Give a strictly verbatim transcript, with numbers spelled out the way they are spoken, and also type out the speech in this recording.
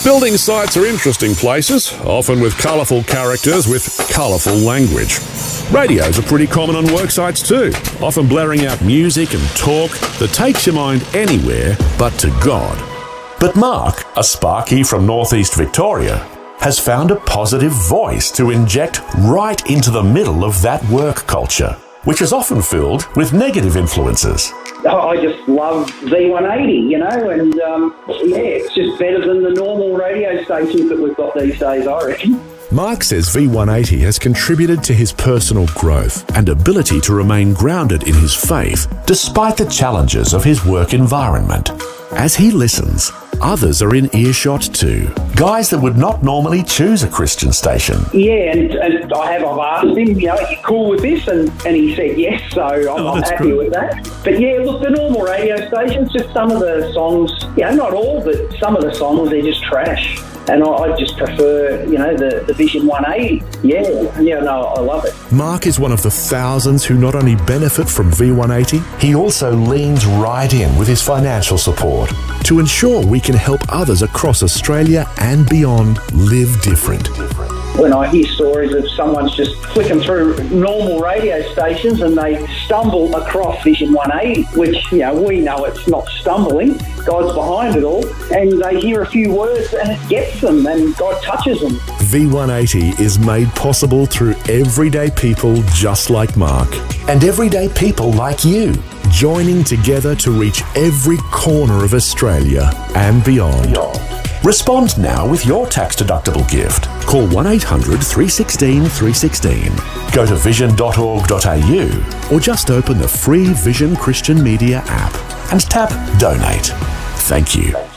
Building sites are interesting places, often with colourful characters with colourful language. Radios are pretty common on work sites too, often blaring out music and talk that takes your mind anywhere but to God. But Mark, a Sparky from northeast Victoria, has found a positive voice to inject right into the middle of that work culture, which is often filled with negative influences. I just love V one eighty, you know, and um, yeah, it's just better than the normal radio stations that we've got these days, I reckon. Mark says V one eighty has contributed to his personal growth and ability to remain grounded in his faith despite the challenges of his work environment. As he listens, others are in earshot too. Guys that would not normally choose a Christian station. Yeah, and, and I have, I've asked him, you know, are you cool with this? And, and he said yes, so I'm, oh, I'm happy great. with that. But yeah, look, the normal radio stations, just some of the songs, you know, not all, but some of the songs, they're just trash. And I, I just prefer, you know, the, the Vision one eighty. Yeah, yeah, no, I love it. Mark is one of the thousands who not only benefit from V one eighty, he also leans right in with his financial support to ensure we can help others across Australia and beyond live different. When I hear stories of someone's just flicking through normal radio stations and they stumble across Vision one eighty, which, you know, we know it's not stumbling, God's behind it all, and they hear a few words and it gets them and God touches them. V one eighty is made possible through everyday people just like Mark. And everyday people like you, joining together to reach every corner of Australia and beyond. beyond. Respond now with your tax-deductible gift. Call one eight hundred, three one six, three one six. Go to vision dot org dot a u or just open the free Vision Christian Media app and tap Donate. Thank you.